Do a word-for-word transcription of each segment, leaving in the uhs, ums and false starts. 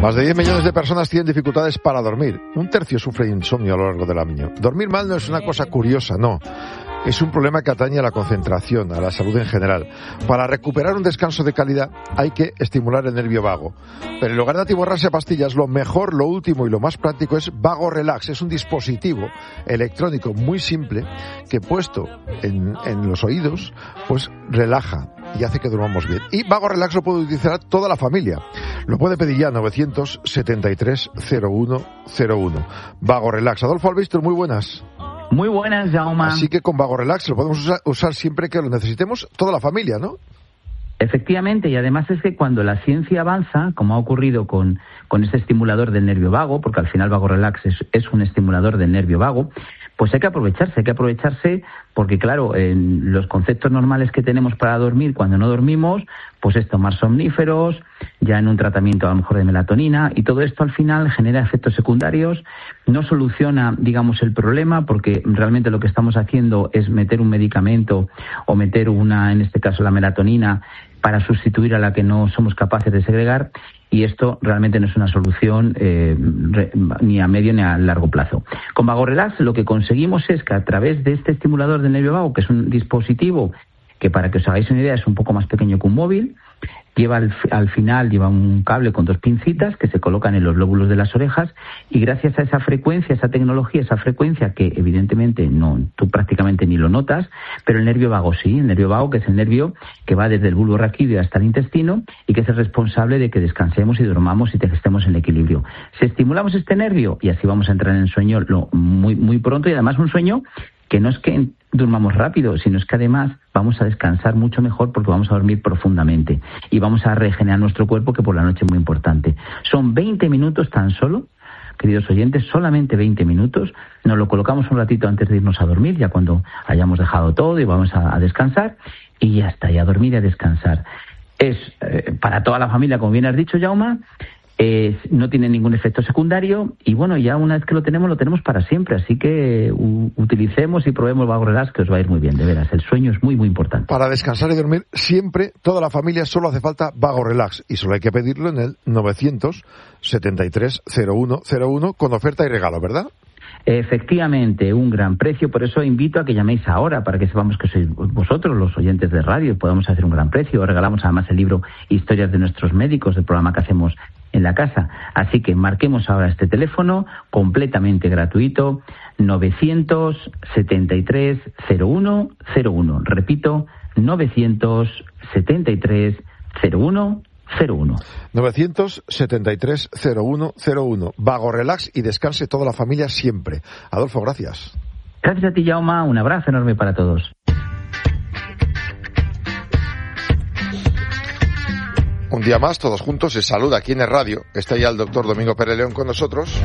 Más de diez millones de personas tienen dificultades para dormir. Un tercio sufre insomnio a lo largo del año. Dormir mal no es una cosa curiosa, no. Es un problema que atañe a la concentración, a la salud en general. Para recuperar un descanso de calidad hay que estimular el nervio vago. Pero en lugar de atiborrarse a pastillas, lo mejor, lo último y lo más práctico es Vago Relax. Es un dispositivo electrónico muy simple que puesto en, en los oídos, pues relaja y hace que durmamos bien. Y Vago Relax lo puede utilizar toda la familia. Lo puede pedir ya novecientos setenta y tres cero uno cero uno. Vago Relax. Adolfo Albistur, muy buenas. Muy buenas, Jaume. Así que con Vago Relax lo podemos usar, usar siempre que lo necesitemos, toda la familia, ¿no? Efectivamente, y además es que cuando la ciencia avanza, como ha ocurrido con, con este estimulador del nervio vago, porque al final Vago Relax es, es un estimulador del nervio vago, pues hay que aprovecharse, hay que aprovecharse porque, claro, en los conceptos normales que tenemos para dormir cuando no dormimos, pues es tomar somníferos, ya en un tratamiento a lo mejor de melatonina, y todo esto al final genera efectos secundarios, no soluciona, digamos, el problema, porque realmente lo que estamos haciendo es meter un medicamento o meter una, en este caso la melatonina, para sustituir a la que no somos capaces de segregar, y esto realmente no es una solución eh, re, ni a medio ni a largo plazo. Con Vago Relax lo que conseguimos es que a través de este estimulador del nervio vago, que es un dispositivo que, para que os hagáis una idea, es un poco más pequeño que un móvil, lleva al, al final lleva un cable con dos pincitas que se colocan en los lóbulos de las orejas, y gracias a esa frecuencia, esa tecnología, esa frecuencia que evidentemente no, tú prácticamente ni lo notas, pero el nervio vago sí, el nervio vago, que es el nervio que va desde el bulbo raquídeo hasta el intestino y que es el responsable de que descansemos y dormamos y que estemos en equilibrio. Si estimulamos este nervio, y así vamos a entrar en el sueño lo, muy, muy pronto, y además un sueño que no es que durmamos rápido, sino es que además vamos a descansar mucho mejor porque vamos a dormir profundamente y vamos a regenerar nuestro cuerpo, que por la noche es muy importante. Son veinte minutos tan solo, queridos oyentes, solamente veinte minutos. Nos lo colocamos un ratito antes de irnos a dormir, ya cuando hayamos dejado todo y vamos a, a descansar, y ya está, y a dormir y a descansar. Es eh, para toda la familia, como bien has dicho, Jaume. Eh, no tiene ningún efecto secundario, y bueno, ya una vez que lo tenemos, lo tenemos para siempre, así que u- utilicemos y probemos Vago Relax, que os va a ir muy bien, de veras, el sueño es muy muy importante. Para descansar y dormir siempre, toda la familia, solo hace falta Vago Relax, y solo hay que pedirlo en el novecientos setenta y tres cero uno cero uno con oferta y regalo, ¿verdad? Efectivamente, un gran precio, por eso invito a que llaméis ahora, para que sepamos que sois vosotros, los oyentes de radio, y podamos hacer un gran precio. Regalamos además el libro Historias de nuestros médicos, del programa que hacemos en la casa. Así que marquemos ahora este teléfono, completamente gratuito, novecientos setenta y tres cero uno cero uno. Repito, novecientos setenta y tres cero uno cero uno. novecientos setenta y tres cero uno cero uno. Vago Relax, y descanse toda la familia siempre. Adolfo, gracias. Gracias a ti, Jaume. Un abrazo enorme para todos. Un día más, todos juntos, es Salud aquí en el radio. Está ya el doctor Domingo Pérez León con nosotros.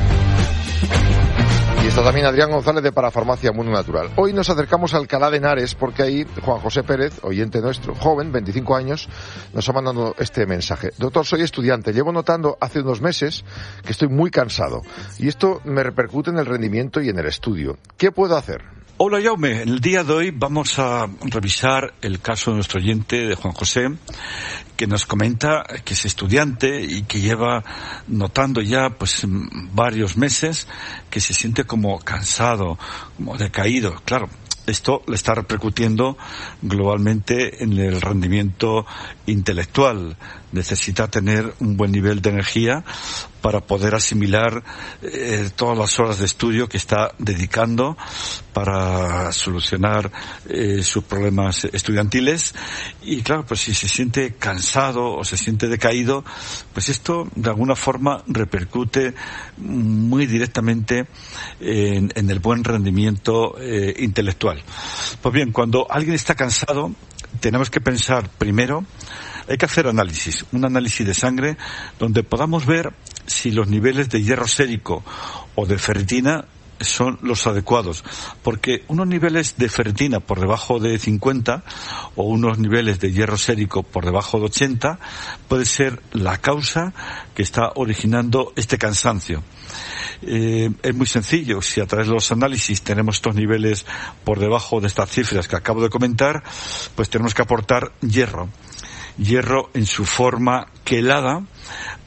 Y está también Adrián González de Parafarmacia Mundo Natural. Hoy nos acercamos a Alcalá de Henares porque ahí Juan José Pérez, oyente nuestro, joven, veinticinco años, nos ha mandado este mensaje. Doctor, soy estudiante. Llevo notando hace unos meses que estoy muy cansado y esto me repercute en el rendimiento y en el estudio. ¿Qué puedo hacer? Hola, Jaume. En el día de hoy vamos a revisar el caso de nuestro oyente, de Juan José, que nos comenta que es estudiante y que lleva notando ya pues varios meses que se siente como cansado, como decaído. Claro, esto le está repercutiendo globalmente en el rendimiento intelectual. Necesita tener un buen nivel de energía para poder asimilar eh, todas las horas de estudio que está dedicando para solucionar eh, sus problemas estudiantiles. Y claro, pues si se siente cansado o se siente decaído, pues esto de alguna forma repercute muy directamente en, en el buen rendimiento eh, intelectual. Pues bien, cuando alguien está cansado, tenemos que pensar primero, hay que hacer análisis, un análisis de sangre donde podamos ver si los niveles de hierro sérico o de ferritina son los adecuados, porque unos niveles de ferritina por debajo de cincuenta o unos niveles de hierro sérico por debajo de ochenta puede ser la causa que está originando este cansancio. Eh, es muy sencillo. Si a través de los análisis tenemos estos niveles por debajo de estas cifras que acabo de comentar, pues tenemos que aportar hierro. Hierro en su forma quelada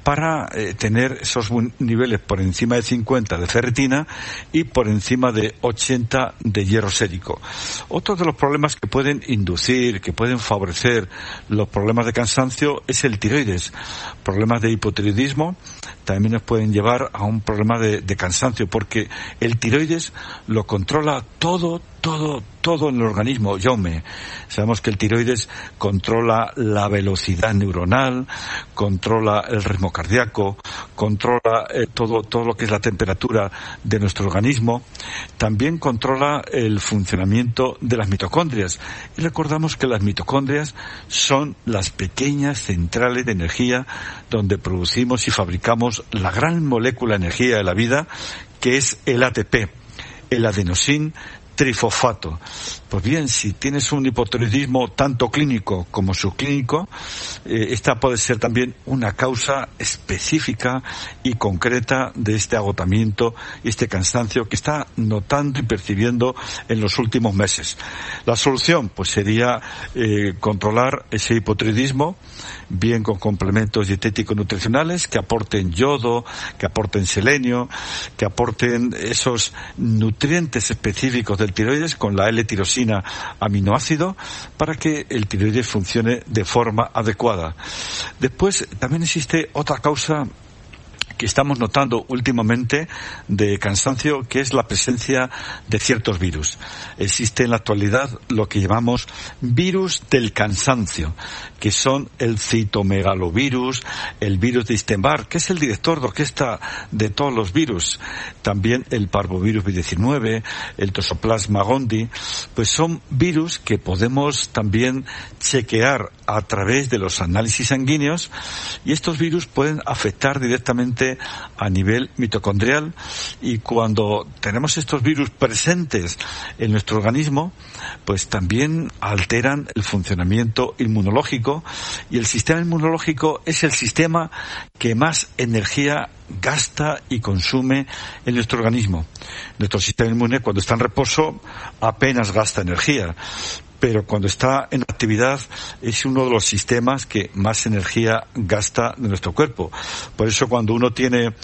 para eh, tener esos niveles por encima de cincuenta de ferritina y por encima de ochenta de hierro sérico. Otro de los problemas que pueden inducir, que pueden favorecer los problemas de cansancio es el tiroides. Problemas de hipotiroidismo también nos pueden llevar a un problema de, de cansancio, porque el tiroides lo controla todo, todo, todo en el organismo. Jaume, sabemos que el tiroides controla la velocidad neuronal, controla el ritmo cardíaco, controla eh, todo, todo lo que es la temperatura de nuestro organismo, también controla el funcionamiento de las mitocondrias. Y recordamos que las mitocondrias son las pequeñas centrales de energía donde producimos y fabricamos la gran molécula de energía de la vida, que es el A T P, el adenosín trifosfato. Pues bien, si tienes un hipotiroidismo tanto clínico como subclínico, eh, esta puede ser también una causa específica y concreta de este agotamiento y este cansancio que está notando y percibiendo en los últimos meses. La solución, pues sería eh, controlar ese hipotiroidismo, bien con complementos dietéticos nutricionales que aporten yodo, que aporten selenio, que aporten esos nutrientes específicos del tiroides con la L-tirosina aminoácido para que el tiroides funcione de forma adecuada. Después también existe otra causa que estamos notando últimamente de cansancio, que es la presencia de ciertos virus. Existe en la actualidad lo que llamamos virus del cansancio, que son el citomegalovirus, el virus de Epstein-Barr, que es el director de orquesta de todos los virus, también el parvovirus B diecinueve, el Toxoplasma gondii, pues son virus que podemos también chequear a través de los análisis sanguíneos, y estos virus pueden afectar directamente a nivel mitocondrial, y cuando tenemos estos virus presentes en nuestro organismo, pues también alteran el funcionamiento inmunológico, y el sistema inmunológico es el sistema que más energía gasta y consume en nuestro organismo. Nuestro sistema inmune, cuando está en reposo, apenas gasta energía, pero cuando está en actividad es uno de los sistemas que más energía gasta de nuestro cuerpo. Por eso cuando uno tiene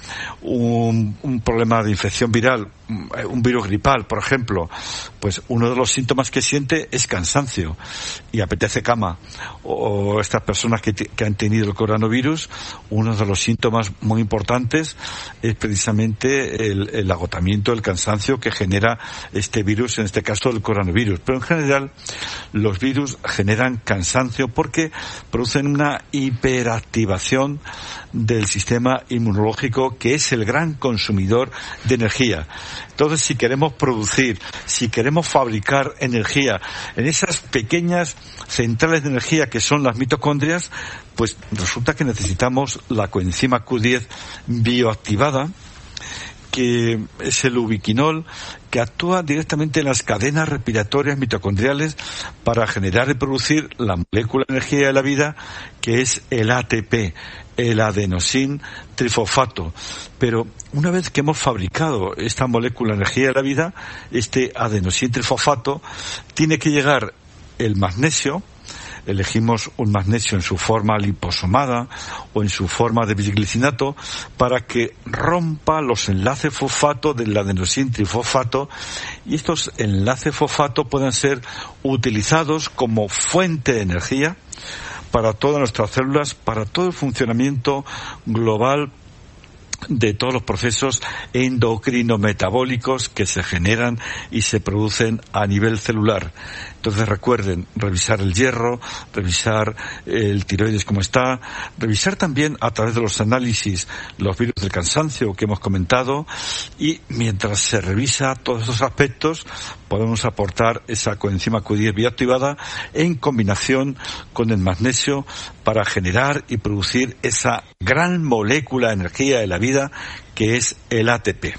un, un problema de infección viral, un virus gripal, por ejemplo, pues uno de los síntomas que siente es cansancio y apetece cama. O estas personas que, que han tenido el coronavirus, uno de los síntomas muy importantes es precisamente el, el agotamiento, el cansancio que genera este virus, en este caso el coronavirus. Pero en general, los virus generan cansancio porque producen una hiperactivación del sistema inmunológico, que es el gran consumidor de energía. Entonces, si queremos producir, si queremos fabricar energía en esas pequeñas centrales de energía que son las mitocondrias, pues resulta que necesitamos la coenzima Q diez bioactivada, que es el ubiquinol, que actúa directamente en las cadenas respiratorias mitocondriales para generar y producir la molécula de energía de la vida, que es el A T P, el adenosín trifosfato. Pero una vez que hemos fabricado esta molécula de energía de la vida, este adenosín trifosfato, tiene que llegar el magnesio. Elegimos un magnesio en su forma liposomada o en su forma de bisglicinato para que rompa los enlaces fosfato del adenosín trifosfato, y estos enlaces fosfato puedan ser utilizados como fuente de energía para todas nuestras células, para todo el funcionamiento global de todos los procesos endocrinometabólicos que se generan y se producen a nivel celular. Entonces recuerden revisar el hierro, revisar el tiroides cómo está, revisar también a través de los análisis los virus del cansancio que hemos comentado, y mientras se revisa todos estos aspectos podemos aportar esa coenzima Q diez bioactivada en combinación con el magnesio para generar y producir esa gran molécula de energía de la vida que es el A T P.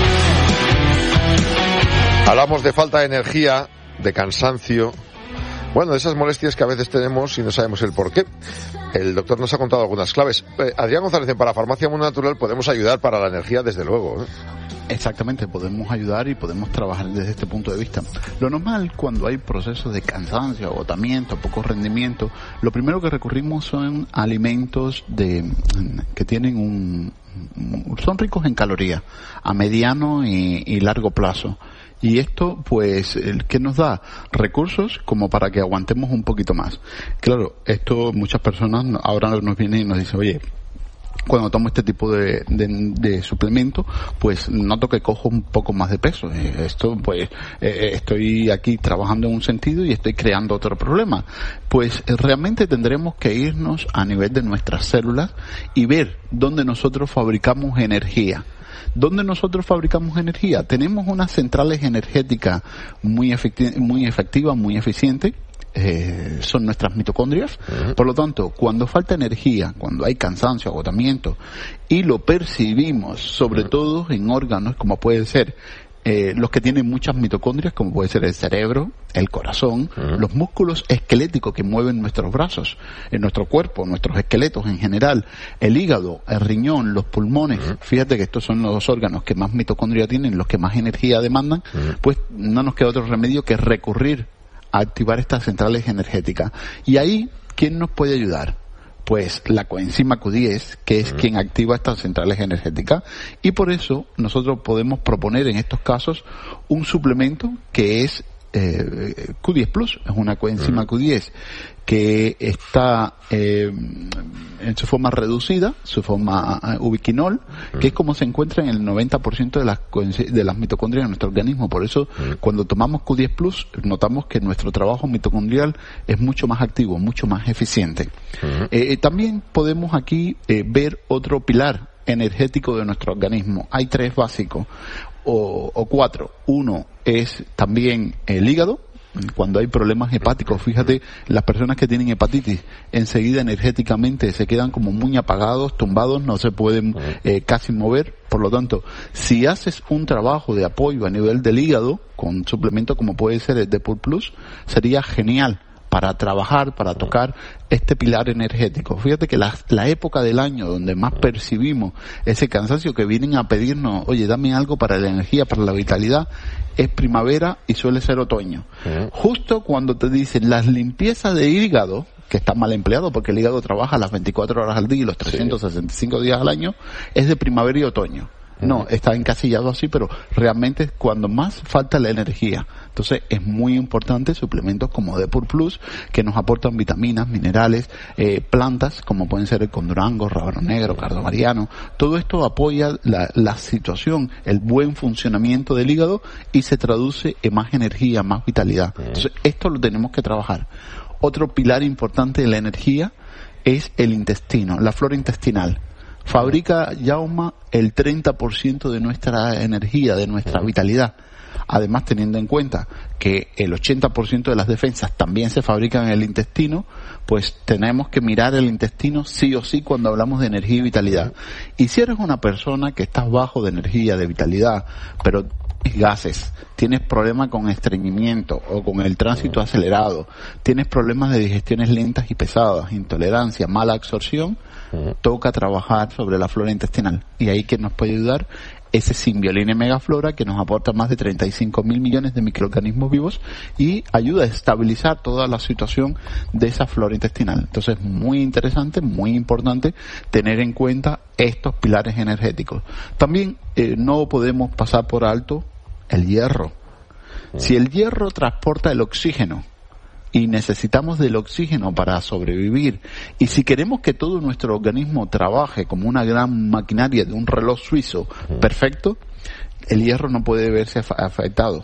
Hablamos de falta de energía, de cansancio, Bueno, esas molestias que a veces tenemos y no sabemos el por qué. El doctor nos ha contado algunas claves. Eh, Adrián González, para Farmacia Mundo Natural podemos ayudar para la energía, desde luego, ¿eh? Exactamente, podemos ayudar y podemos trabajar desde este punto de vista. Lo normal cuando hay procesos de cansancio, agotamiento, poco rendimiento, lo primero que recurrimos son alimentos de que tienen un, son ricos en calorías a mediano y, y largo plazo. Y esto, pues, el que nos da recursos como para que aguantemos un poquito más. Claro, esto muchas personas ahora nos vienen y nos dicen, oye, cuando tomo este tipo de, de, de suplemento, pues noto que cojo un poco más de peso. Esto, pues, eh, estoy aquí trabajando en un sentido y estoy creando otro problema. Pues eh, realmente tendremos que irnos a nivel de nuestras células y ver dónde nosotros fabricamos energía. ¿Dónde nosotros fabricamos energía? Tenemos unas centrales energéticas muy efecti- muy efectivas, muy eficientes. Eh, son nuestras mitocondrias. Uh-huh. Por lo tanto, cuando falta energía, cuando hay cansancio, agotamiento, y lo percibimos, sobre uh-huh. todo en órganos como puede ser eh, los que tienen muchas mitocondrias, como puede ser el cerebro, el corazón, uh-huh. los músculos esqueléticos que mueven nuestros brazos, en nuestro cuerpo, nuestros esqueletos en general, el hígado, el riñón, los pulmones. Uh-huh. Fíjate que estos son los órganos que más mitocondria tienen, los que más energía demandan. Uh-huh. Pues no nos queda otro remedio que recurrir a activar estas centrales energéticas. Y ahí, ¿quién nos puede ayudar? Pues la coenzima Q diez, que es uh-huh. quien activa estas centrales energéticas, y por eso nosotros podemos proponer en estos casos un suplemento que es eh, Q diez Plus, es una coenzima uh-huh. Q diez que está eh, en su forma reducida, su forma uh, ubiquinol, uh-huh. que es como se encuentra en el noventa por ciento de las de las mitocondrias de nuestro organismo. Por eso, uh-huh. cuando tomamos Q diez Plus, notamos que nuestro trabajo mitocondrial es mucho más activo, mucho más eficiente. Uh-huh. Eh, también podemos aquí eh, ver otro pilar energético de nuestro organismo. Hay tres básicos, o, o cuatro. Uno es también el hígado. Cuando hay problemas hepáticos, fíjate, las personas que tienen hepatitis enseguida energéticamente se quedan como muy apagados, tumbados, no se pueden eh, casi mover. Por lo tanto, si haces un trabajo de apoyo a nivel del hígado con suplementos como puede ser el Depur Plus, sería genial para trabajar, para tocar este pilar energético. Fíjate que la, la época del año donde más percibimos ese cansancio, que vienen a pedirnos, oye, dame algo para la energía, para la vitalidad, es primavera y suele ser otoño. Uh-huh. Justo cuando te dicen las limpiezas de hígado, que está mal empleado porque el hígado trabaja las veinticuatro horas al día y los trescientos sesenta y cinco sí. días al año, es de primavera y otoño. No, está encasillado así, pero realmente es cuando más falta la energía. Entonces es muy importante suplementos como Depur Plus, que nos aportan vitaminas, minerales, eh, plantas, como pueden ser el condurango, rábano negro, cardo mariano. Todo esto apoya la, la situación, el buen funcionamiento del hígado y se traduce en más energía, más vitalidad. Entonces esto lo tenemos que trabajar. Otro pilar importante de la energía es el intestino, la flora intestinal. Fabrica, Jaume, el treinta por ciento de nuestra energía, de nuestra vitalidad. Además, teniendo en cuenta que el ochenta por ciento de las defensas también se fabrican en el intestino, pues tenemos que mirar el intestino sí o sí cuando hablamos de energía y vitalidad. Y si eres una persona que estás bajo de energía, de vitalidad, pero gases, tienes problemas con estreñimiento o con el tránsito acelerado, tienes problemas de digestiones lentas y pesadas, intolerancia, mala absorción, uh-huh. toca trabajar sobre la flora intestinal. Y ahí que nos puede ayudar ese Symbioline Megaflora, que nos aporta más de treinta y cinco mil millones de microorganismos vivos y ayuda a estabilizar toda la situación de esa flora intestinal. Entonces, muy interesante, muy importante tener en cuenta estos pilares energéticos. También eh, no podemos pasar por alto el hierro. Si el hierro transporta el oxígeno y necesitamos del oxígeno para sobrevivir, y si queremos que todo nuestro organismo trabaje como una gran maquinaria de un reloj suizo perfecto, el hierro no puede verse afectado.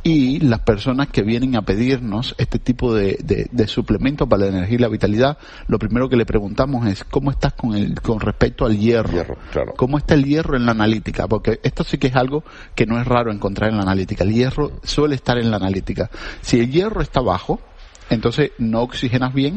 Y las personas que vienen a pedirnos este tipo de, de, de suplementos para la energía y la vitalidad, lo primero que le preguntamos es ¿cómo estás con el con respecto al hierro? hierro claro. ¿Cómo está el hierro en la analítica? Porque esto sí que es algo que no es raro encontrar en la analítica. El hierro suele estar en la analítica. Si el hierro está bajo, entonces no oxigenas bien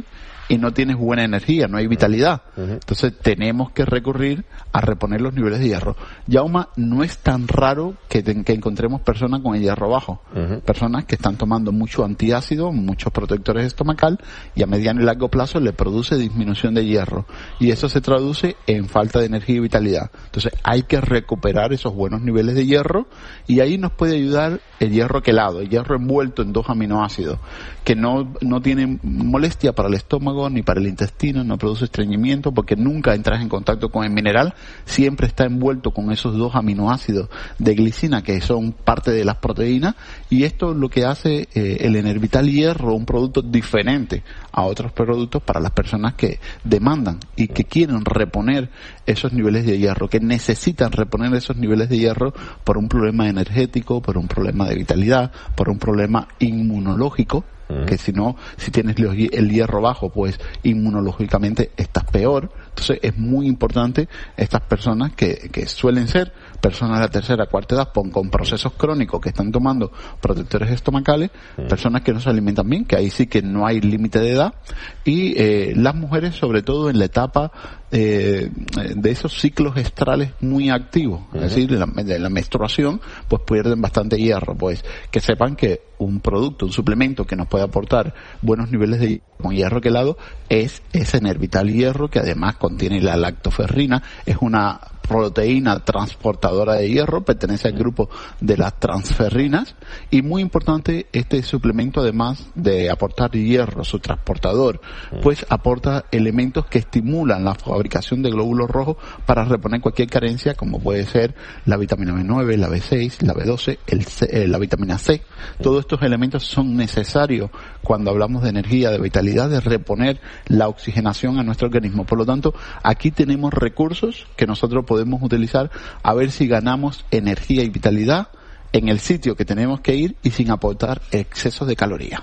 y no tienes buena energía, no hay vitalidad. Uh-huh. Entonces tenemos que recurrir a reponer los niveles de hierro. Yauma, no es tan raro que, te, que encontremos personas con el hierro bajo. Uh-huh. Personas que están tomando mucho antiácido, muchos protectores estomacal, y a mediano y largo plazo le produce disminución de hierro. Y eso se traduce en falta de energía y vitalidad. Entonces hay que recuperar esos buenos niveles de hierro, y ahí nos puede ayudar el hierro quelado, el hierro envuelto en dos aminoácidos, que no, no tienen molestia para el estómago ni para el intestino, no produce estreñimiento porque nunca entras en contacto con el mineral, siempre está envuelto con esos dos aminoácidos de glicina que son parte de las proteínas, y esto es lo que hace eh, el Enervital Hierro un producto diferente a otros productos para las personas que demandan y que quieren reponer esos niveles de hierro, que necesitan reponer esos niveles de hierro por un problema energético, por un problema de vitalidad, por un problema inmunológico, que si no, si tienes el hierro bajo, pues inmunológicamente estás peor. Entonces es muy importante estas personas que, que suelen ser personas de la tercera, cuarta edad con, con procesos crónicos que están tomando protectores estomacales, personas que no se alimentan bien, que ahí sí que no hay límite de edad, y eh, las mujeres sobre todo en la etapa eh, de esos ciclos estrales muy activos, uh-huh. es decir, de la, de la menstruación, pues pierden bastante hierro. Pues que sepan que un producto, un suplemento que nos puede aportar buenos niveles de hierro, con hierro quelado, es ese Enervital Hierro, que además contiene la lactoferrina, es una proteína transportadora de hierro, pertenece al grupo de las transferrinas, y muy importante, este suplemento, además de aportar hierro, su transportador, pues aporta elementos que estimulan la fabricación de glóbulos rojos para reponer cualquier carencia, como puede ser la vitamina B nueve, la B seis, la B doce, el C, eh, la vitamina C. Todos estos elementos son necesarios cuando hablamos de energía, de vitalidad, de reponer la oxigenación a nuestro organismo. Por lo tanto, aquí tenemos recursos que nosotros podemos utilizar a ver si ganamos energía y vitalidad en el sitio que tenemos que ir y sin aportar excesos de calorías.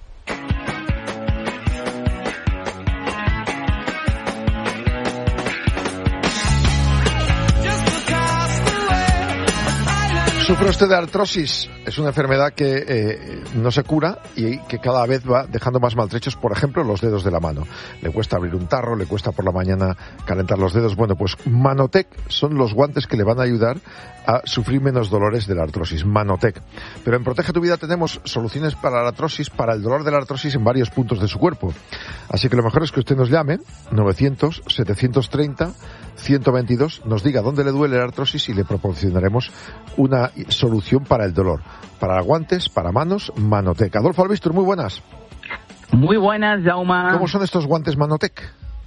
¿Sufre usted de artrosis? Es una enfermedad que eh, no se cura y que cada vez va dejando más maltrechos, por ejemplo, los dedos de la mano. Le cuesta abrir un tarro, le cuesta por la mañana calentar los dedos. Bueno, pues Manotec son los guantes que le van a ayudar a sufrir menos dolores de la artrosis. Manotec. Pero en Protege tu Vida tenemos soluciones para la artrosis, para el dolor de la artrosis en varios puntos de su cuerpo. Así que lo mejor es que usted nos llame, novecientos, setecientos treinta, ciento veintidós, nos diga dónde le duele la artrosis y le proporcionaremos una solución para el dolor. Para guantes, para manos, Manotec. Adolfo Albistur, muy buenas. Muy buenas, Jauma. ¿Cómo son estos guantes Manotec?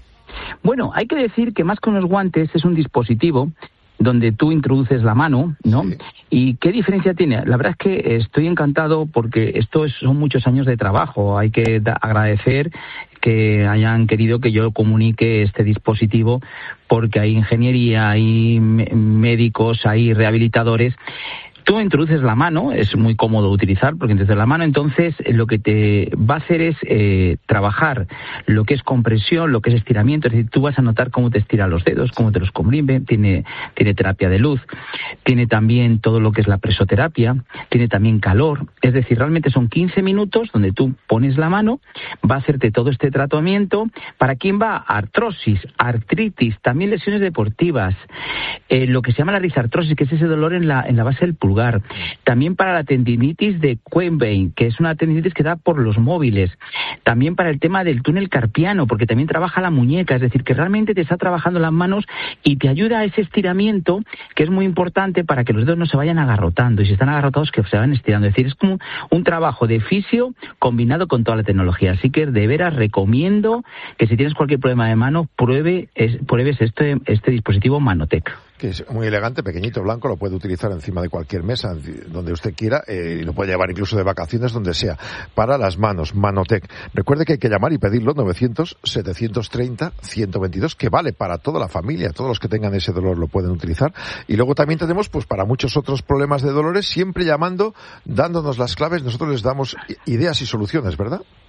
Bueno, hay que decir que más que unos guantes es un dispositivo donde tú introduces la mano, ¿no? Sí. ¿Y qué diferencia tiene? La verdad es que estoy encantado porque esto es, son muchos años de trabajo. Hay que da, agradecer que hayan querido que yo comunique este dispositivo, porque hay ingeniería, hay médicos, hay rehabilitadores. Tú introduces la mano, es muy cómodo utilizar porque introduces la mano, entonces lo que te va a hacer es eh, trabajar lo que es compresión, lo que es estiramiento, es decir, tú vas a notar cómo te estira los dedos, cómo te los comprime, tiene, tiene terapia de luz, tiene también todo lo que es la presoterapia, tiene también calor, es decir, realmente son quince minutos donde tú pones la mano, va a hacerte todo este tratamiento. ¿Para quién va? Artrosis, artritis, también lesiones deportivas, eh, lo que se llama la risartrosis, que es ese dolor en la, en la base del pulgar. También para la tendinitis de Quenbein, que es una tendinitis que da por los móviles. También para el tema del túnel carpiano, porque también trabaja la muñeca, es decir, que realmente te está trabajando las manos y te ayuda a ese estiramiento, que es muy importante para que los dedos no se vayan agarrotando, y si están agarrotados que se van estirando. Es decir, es como un trabajo de fisio combinado con toda la tecnología. Así que de veras recomiendo que si tienes cualquier problema de mano, pruebe, es, pruebes este, este dispositivo Manotec. Que es muy elegante, pequeñito, blanco, lo puede utilizar encima de cualquier mesa, donde usted quiera, eh, y lo puede llevar incluso de vacaciones, donde sea. Para las manos, Manotec. Recuerde que hay que llamar y pedirlo, novecientos, setecientos treinta, ciento veintidós, que vale para toda la familia, todos los que tengan ese dolor lo pueden utilizar. Y luego también tenemos, pues para muchos otros problemas de dolores, siempre llamando, dándonos las claves, nosotros les damos ideas y soluciones, ¿verdad?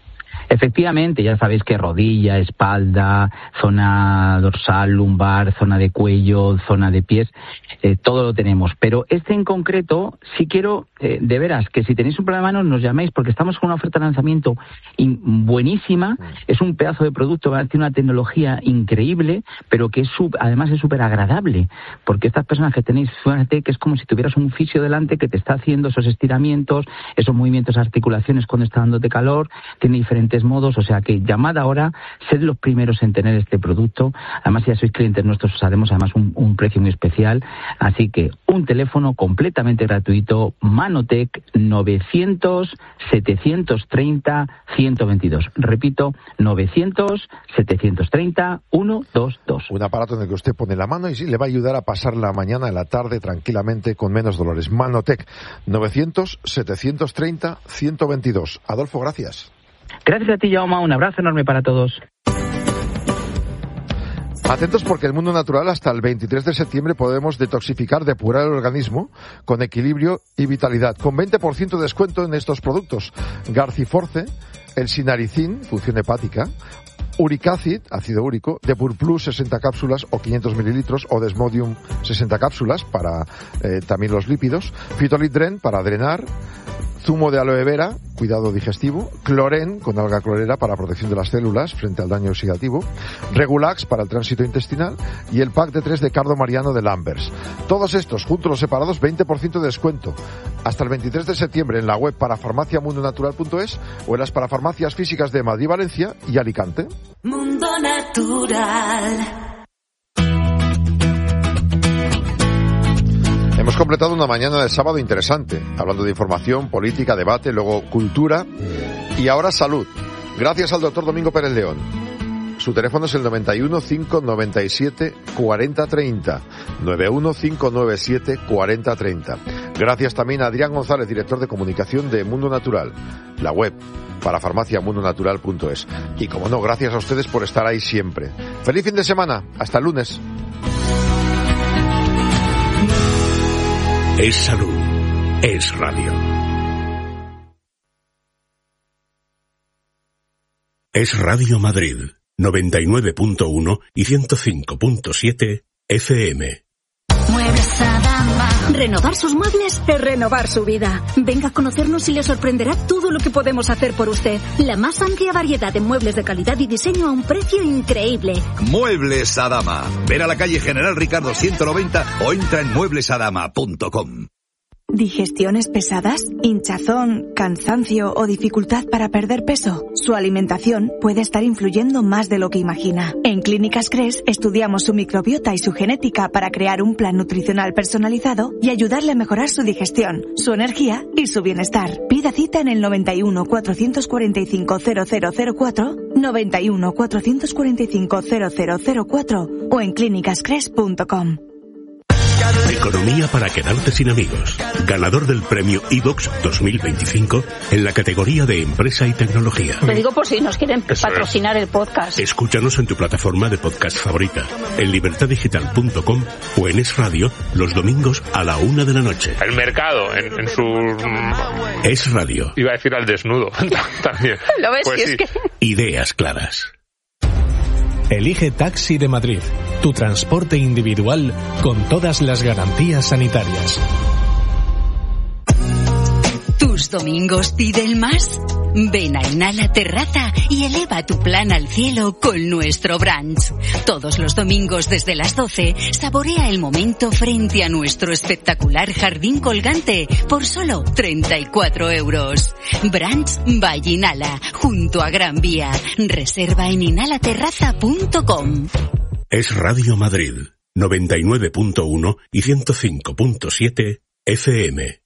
Efectivamente, ya sabéis que rodilla, espalda, zona dorsal, lumbar, zona de cuello, zona de pies, eh, todo lo tenemos. Pero este en concreto, sí quiero, eh, de veras, que si tenéis un problema de manos nos llaméis, porque estamos con una oferta de lanzamiento in- buenísima. Es un pedazo de producto, tiene una tecnología increíble, pero que es sub, además es súper agradable, porque estas personas que tenéis, fíjate que es como si tuvieras un fisio delante que te está haciendo esos estiramientos, esos movimientos de articulaciones cuando está dándote calor, tiene diferentes modos, o sea que llamad ahora, sed los primeros en tener este producto. Además, si ya sois clientes nuestros, os haremos además un, un precio muy especial. Así que un teléfono completamente gratuito, Manotec novecientos, setecientos treinta, ciento veintidós. Repito, novecientos, setecientos treinta, ciento veintidós. Un aparato en el que usted pone la mano y sí, le va a ayudar a pasar la mañana en la tarde tranquilamente con menos dolores. Manotec novecientos, setecientos treinta, ciento veintidós. Adolfo, gracias. Gracias a ti, Jaume. Un abrazo enorme para todos. Atentos porque el Mundo Natural hasta el veintitrés de septiembre podemos detoxificar, depurar el organismo con equilibrio y vitalidad. Con veinte por ciento de descuento en estos productos. Garciforce, el sinaricin, función hepática, Uricacid, ácido úrico, Depur Plus sesenta cápsulas o quinientos mililitros, o Desmodium sesenta cápsulas para eh, también los lípidos, Fitolitdren para drenar, zumo de aloe vera, cuidado digestivo, Cloren con alga clorera para protección de las células frente al daño oxidativo, Regulax para el tránsito intestinal y el pack de tres de Cardo Mariano de Lambers. Todos estos, juntos o separados, veinte por ciento de descuento. Hasta el veintitrés de septiembre en la web parafarmaciamundonatural punto es o en las parafarmacias físicas de Madrid, Valencia y Alicante. Mundo Natural. Hemos completado una mañana de sábado interesante, hablando de información, política, debate, luego cultura y ahora salud. Gracias al doctor Domingo Pérez León. Su teléfono es el noventa y uno, cinco noventa y siete, cuarenta treinta. noventa y uno, cinco noventa y siete, cuarenta treinta. Gracias también a Adrián González, director de comunicación de Mundo Natural, la web para farmaciamundonatural punto es. Y como no, gracias a ustedes por estar ahí siempre. Feliz fin de semana. Hasta el lunes. Es salud. Es radio. Es Radio Madrid, noventa y nueve punto uno y ciento cinco punto siete F M. Muebles Adama. Renovar sus muebles es renovar su vida. Venga a conocernos y le sorprenderá todo lo que podemos hacer por usted. La más amplia variedad de muebles de calidad y diseño a un precio increíble. Muebles Adama. Ven a la calle General Ricardo ciento noventa o entra en muebles adama punto com. ¿Digestiones pesadas? ¿Hinchazón, cansancio o dificultad para perder peso? Su alimentación puede estar influyendo más de lo que imagina. En Clínicas Cres estudiamos su microbiota y su genética para crear un plan nutricional personalizado y ayudarle a mejorar su digestión, su energía y su bienestar. Pida cita en el noventa y uno, cuatrocientos cuarenta y cinco, cero cero cero cuatro, noventa y uno, cuatrocientos cuarenta y cinco, cero cero cero cuatro o en clínicas cres punto com. Economía para quedarte sin amigos. Ganador del premio iVox dos mil veinticinco en la categoría de empresa y tecnología. Lo digo por si nos quieren Eso patrocinar es. el podcast. Escúchanos en tu plataforma de podcast favorita, en libertad digital punto com o en Es Radio los domingos a la una de la noche. El mercado, en, en su... Es Radio. Iba a decir al desnudo también. ¿Lo ves? Pues Si sí. es que... Ideas claras. Elige Taxi de Madrid, tu transporte individual con todas las garantías sanitarias. ¿Tus domingos piden más? Ven a Inhala Terraza y eleva tu plan al cielo con nuestro brunch. Todos los domingos desde las doce, saborea el momento frente a nuestro espectacular jardín colgante por solo treinta y cuatro euros. Brunch by Inhala, junto a Gran Vía. Reserva en inhala terraza punto com. Es Radio Madrid, noventa y nueve punto uno y ciento cinco punto siete F M.